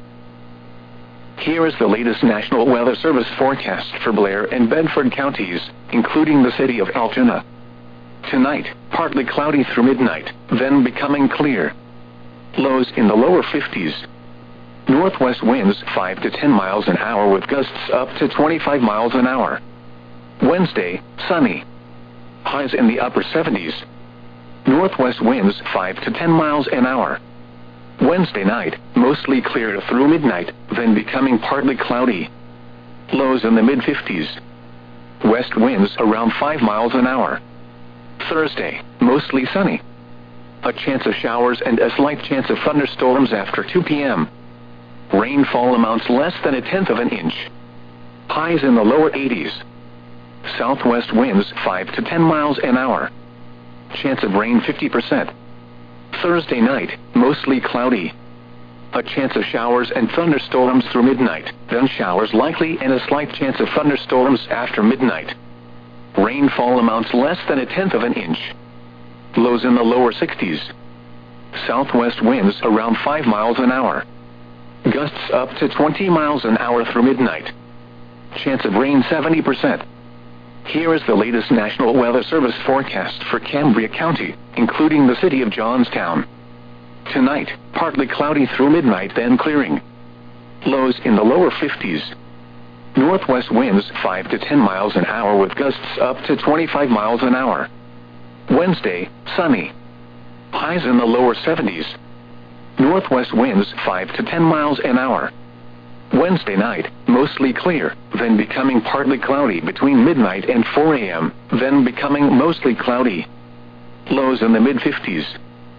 Here is the latest National Weather Service forecast for Blair and Bedford counties, including the city of Altoona. Tonight, partly cloudy through midnight, then becoming clear. Lows in the lower 50s. Northwest winds 5 to 10 miles an hour with gusts up to 25 miles an hour. Wednesday, sunny. Highs in the upper 70s. Northwest winds 5 to 10 miles an hour. Wednesday night, mostly clear through midnight, then becoming partly cloudy. Lows in the mid-50s. West winds around 5 miles an hour. Thursday, mostly sunny. A chance of showers and a slight chance of thunderstorms after 2 p.m. Rainfall amounts less than 1/10 of an inch. Highs in the lower 80s. Southwest winds 5 to 10 miles an hour. Chance of rain 50%. Thursday night, mostly cloudy. A chance of showers and thunderstorms through midnight, then showers likely and a slight chance of thunderstorms after midnight. Rainfall amounts less than 1/10 of an inch. Lows in the lower 60s. Southwest winds around 5 miles an hour. Gusts up to 20 miles an hour through midnight. Chance of rain 70%. Here is the latest National Weather Service forecast for Cambria County, including the city of Johnstown. Tonight, partly cloudy through midnight, then clearing. Lows in the lower 50s. Northwest winds 5 to 10 miles an hour with gusts up to 25 miles an hour. Wednesday, sunny. Highs in the lower 70s. Northwest winds 5 to 10 miles an hour. Wednesday night, mostly clear, then becoming partly cloudy between midnight and 4 a.m., then becoming mostly cloudy. Lows in the mid-50s.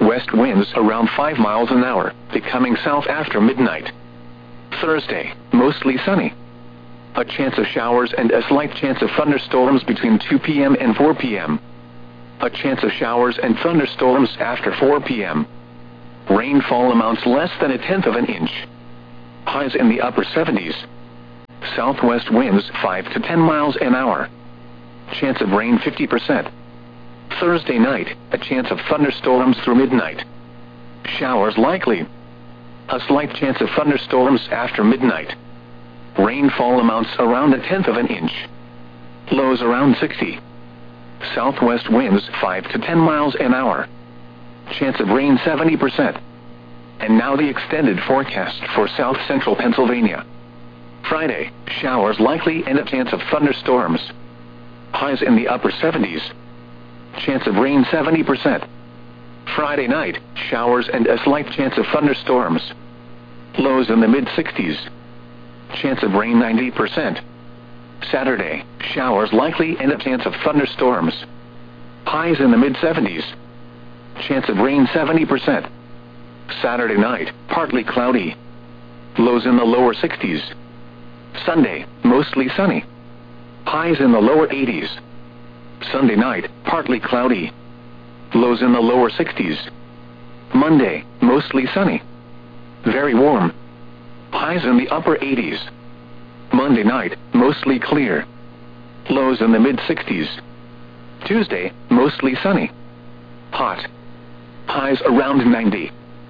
west winds around 5 miles an hour, becoming south after midnight. Thursday, mostly sunny. A chance of showers and a slight chance of thunderstorms between 2 p.m. and 4 p.m. A chance of showers and thunderstorms after 4 p.m. Rainfall amounts less than 1/10 of an inch. Highs in the upper 70s. Southwest winds 5 to 10 miles an hour. Chance of rain 50%. Thursday night, a chance of thunderstorms through midnight. Showers likely. A slight chance of thunderstorms after midnight. Rainfall amounts around 1/10 of an inch. Lows around 60. Southwest winds 5 to 10 miles an hour. Chance of rain 70%. And now the extended forecast for south central Pennsylvania. Friday, showers likely and a chance of thunderstorms. Highs in the upper 70s. Chance of rain 70%. Friday night, showers and a slight chance of thunderstorms. Lows in the mid-60s. Chance of rain 90%. Saturday, showers likely and a chance of thunderstorms. Highs in the mid-70s. Chance of rain 70%. Saturday night, partly cloudy. Lows in the lower 60s. Sunday, mostly sunny. Highs in the lower 80s. Sunday night, partly cloudy. Lows in the lower 60s. Monday, mostly sunny. Very warm. Highs in the upper 80s. Monday night, mostly clear. Lows in the mid-60s. Tuesday, mostly sunny. Hot. Highs around 90.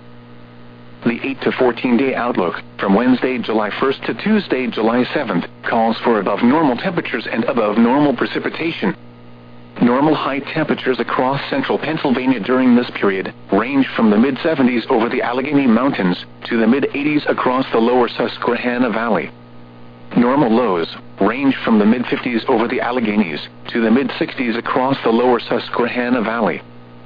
The 8 to 14-day outlook, from Wednesday, July 1st to Tuesday, July 7th, calls for above normal temperatures and above normal precipitation. Normal high temperatures across central Pennsylvania during this period range from the mid-70s over the Allegheny Mountains to the mid-80s across the lower Susquehanna Valley. Normal lows range from the mid-50s over the Alleghenies to the mid-60s across the lower Susquehanna Valley.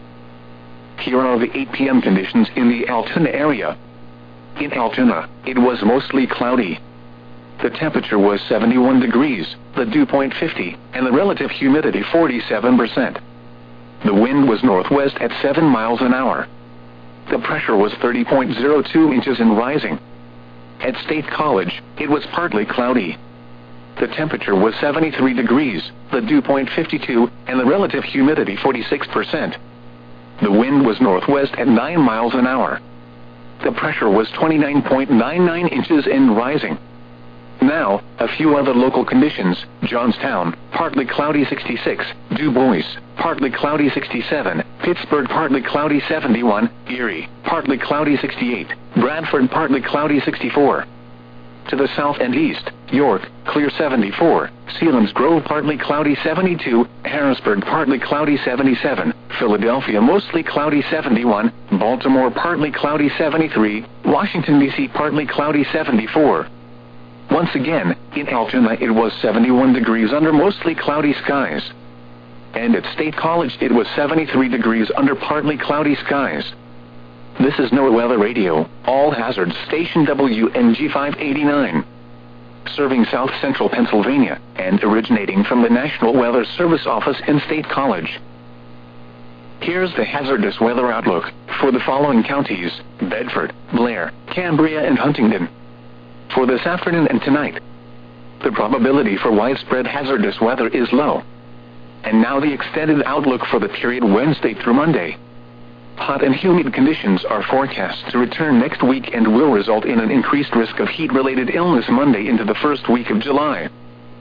Here are the 8 p.m. conditions in the Altoona area. In Altoona, it was mostly cloudy. The temperature was 71 degrees, the dew point 50, and the relative humidity 47%. The wind was northwest at 7 miles an hour. The pressure was 30.02 inches and rising. At State College, it was partly cloudy. The temperature was 73 degrees, the dew point 52, and the relative humidity 46%. The wind was northwest at 9 miles an hour. The pressure was 29.99 inches and rising. Now, a few other local conditions. Johnstown, partly cloudy 66, Du Bois, partly cloudy 67, Pittsburgh, partly cloudy 71, Erie, partly cloudy 68, Bradford, partly cloudy 64. To the south and east, York, clear 74, Selinsgrove, partly cloudy 72, Harrisburg, partly cloudy 77, Philadelphia, mostly cloudy 71, Baltimore, partly cloudy 73, Washington, D.C., partly cloudy 74. Once again, in Altoona it was 71 degrees under mostly cloudy skies. And at State College it was 73 degrees under partly cloudy skies. This is NOAA Weather Radio, all hazards station WNG 589. Serving south central Pennsylvania, and originating from the National Weather Service office in State College. Here's the hazardous weather outlook for the following counties: Bedford, Blair, Cambria, and Huntingdon. For this afternoon and tonight, the probability for widespread hazardous weather is low. And now the extended outlook for the period Wednesday through Monday. Hot and humid conditions are forecast to return next week and will result in an increased risk of heat-related illness Monday into the first week of July.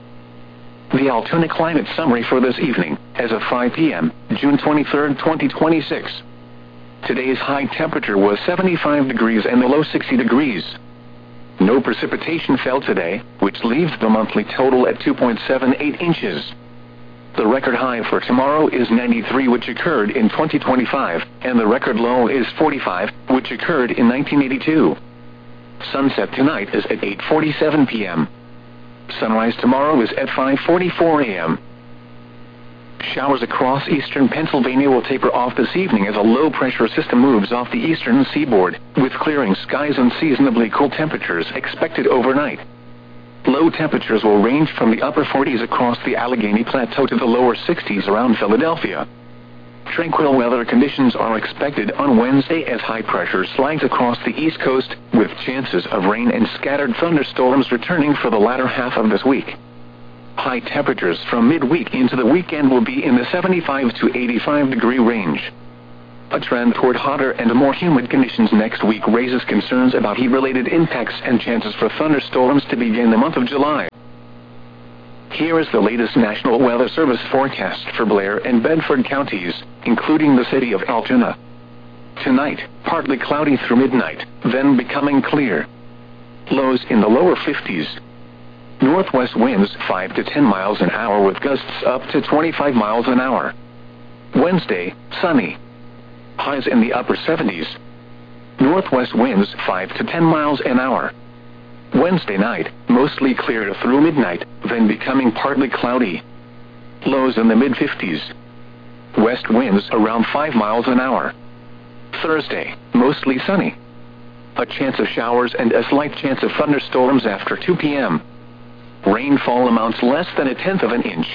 The Altoona Climate Summary for this evening, as of 5 p.m., June 23, 2026. Today's high temperature was 75 degrees and the low 60 degrees. No precipitation fell today, which leaves the monthly total at 2.78 inches. The record high for tomorrow is 93, which occurred in 2025, and the record low is 45, which occurred in 1982. Sunset tonight is at 8:47 p.m. Sunrise tomorrow is at 5:44 a.m. Showers across eastern Pennsylvania will taper off this evening as a low-pressure system moves off the eastern seaboard, with clearing skies and seasonably cool temperatures expected overnight. Low temperatures will range from the upper 40s across the Allegheny Plateau to the lower 60s around Philadelphia. tranquil weather conditions are expected on Wednesday as high pressure slides across the East Coast, with chances of rain and scattered thunderstorms returning for the latter half of this week. High temperatures from midweek into the weekend will be in the 75 to 85 degree range. A trend toward hotter and more humid conditions next week raises concerns about heat-related impacts and chances for thunderstorms to begin the month of July. Here is the latest National Weather Service forecast for Blair and Bedford counties, including the city of Altoona. Tonight, partly cloudy through midnight, then becoming clear. Lows in the lower 50s. Northwest winds 5 to 10 miles an hour with gusts up to 25 miles an hour. Wednesday, sunny. Highs in the upper 70s. Northwest winds 5 to 10 miles an hour. Wednesday night, mostly clear through midnight, then becoming partly cloudy. Lows in the mid-50s. West winds around 5 miles an hour. Thursday, mostly sunny. A chance of showers and a slight chance of thunderstorms after 2 p.m. Rainfall amounts less than 1/10 of an inch.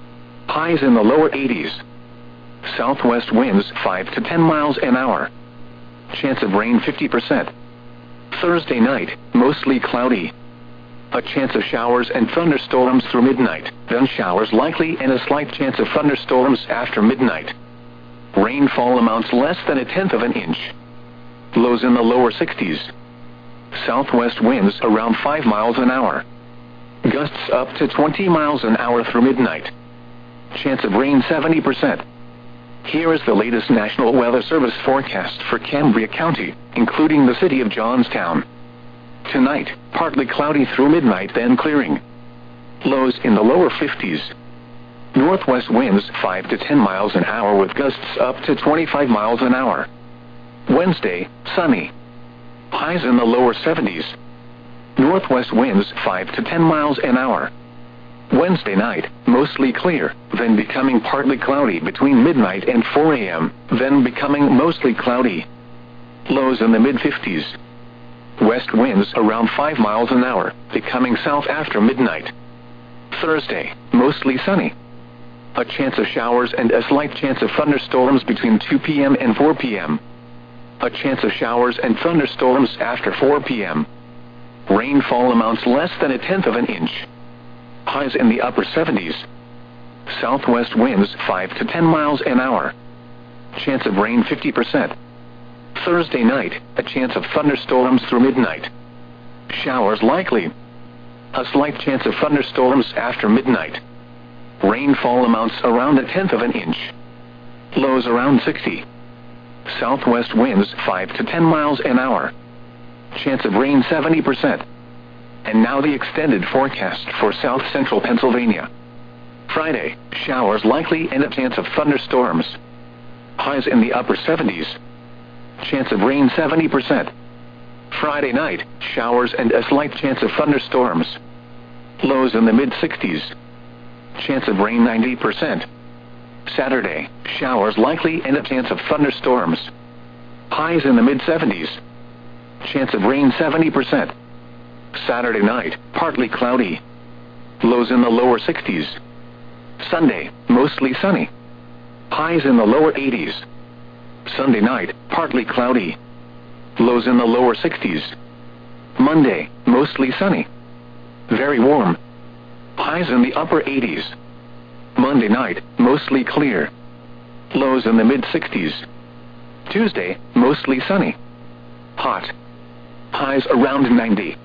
Highs in the lower 80s. Southwest winds 5 to 10 miles an hour. Chance of rain 50%. Thursday night, mostly cloudy. A chance of showers and thunderstorms through midnight, then showers likely and a slight chance of thunderstorms after midnight. Rainfall amounts less than 1/10 of an inch. Lows in the lower 60s. Southwest winds around 5 miles an hour. Gusts up to 20 miles an hour through midnight. Chance of rain 70%. Here is the latest National Weather Service forecast for Cambria County, including the city of Johnstown. Tonight, partly cloudy through midnight then clearing. Lows in the lower 50s. Northwest winds 5 to 10 miles an hour with gusts up to 25 miles an hour. Wednesday, sunny. Highs in the lower 70s. Northwest winds 5 to 10 miles an hour. Wednesday night, mostly clear, then becoming partly cloudy between midnight and 4 a.m., then becoming mostly cloudy. Lows in the mid-50s. West winds around 5 miles an hour, becoming south after midnight. Thursday, mostly sunny. A chance of showers and a slight chance of thunderstorms between 2 p.m. and 4 p.m. A chance of showers and thunderstorms after 4 p.m. Rainfall amounts less than 1/10 of an inch. Highs in the upper 70s. Southwest winds 5 to 10 miles an hour. Chance of rain 50%. Thursday night, a chance of thunderstorms through midnight. Showers likely. A slight chance of thunderstorms after midnight. Rainfall amounts around 1/10 of an inch. Lows around 60. Southwest winds 5 to 10 miles an hour. Chance of rain 70%. And now the extended forecast for south central Pennsylvania. Friday, showers likely and a chance of thunderstorms. Highs in the upper 70s. Chance of rain 70%. Friday night, showers and a slight chance of thunderstorms. Lows in the mid-60s. Chance of rain 90%. Saturday, showers likely and a chance of thunderstorms. Highs in the mid-70s. Chance of rain 70%. Saturday night, partly cloudy. Lows in the lower 60s. Sunday, mostly sunny. Highs in the lower 80s. Sunday night, partly cloudy. Lows in the lower 60s. Monday, mostly sunny. Very warm. Highs in the upper 80s. Monday night, mostly clear. Lows in the mid-60s. Tuesday, mostly sunny. Hot. Highs around 90.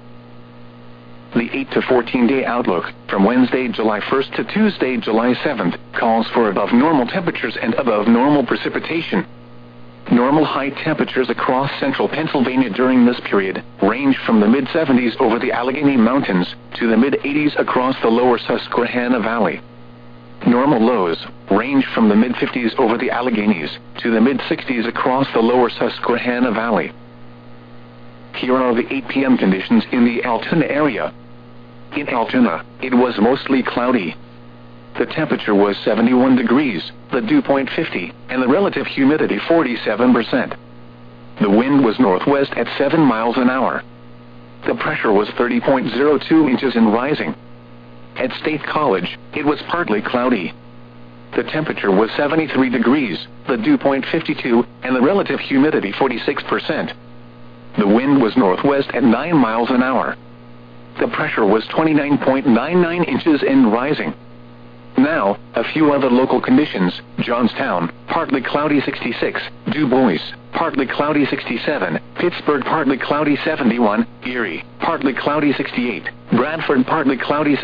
The 8 to 14-day outlook, from Wednesday, July 1st to Tuesday, July 7th, calls for above normal temperatures and above normal precipitation. Normal high temperatures across central Pennsylvania during this period range from the mid-70s over the Allegheny Mountains to the mid-80s across the lower Susquehanna Valley. Normal lows range from the mid-50s over the Alleghenies to the mid-60s across the lower Susquehanna Valley. Here are the 8 p.m. conditions in the Altoona area. In Altoona, it was mostly cloudy. The temperature was 71 degrees, the dew point 50, and the relative humidity 47%. The wind was northwest at 7 miles an hour. The pressure was 30.02 inches and rising. At State College, it was partly cloudy. The temperature was 73 degrees, the dew point 52, and the relative humidity 46%. The wind was northwest at 9 miles an hour. The pressure was 29.99 inches and rising. Now, a few other local conditions: Johnstown, partly cloudy 66, Du Bois, partly cloudy 67, Pittsburgh partly cloudy 71, Erie, partly cloudy 68, Bradford partly cloudy